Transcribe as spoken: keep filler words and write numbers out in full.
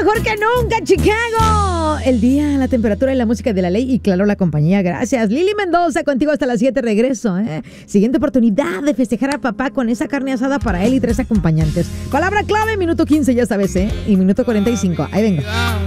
mejor que nunca, Chicago. El día, la temperatura y la música de la ley y claro, la compañía. Gracias. Lili Mendoza, contigo hasta las siete regreso. ¿eh? Siguiente oportunidad de festejar a papá con esa carne asada para él y tres acompañantes. Palabra clave, minuto quince, ya sabes, ¿eh? Y minuto cuarenta y cinco. Ahí vengo.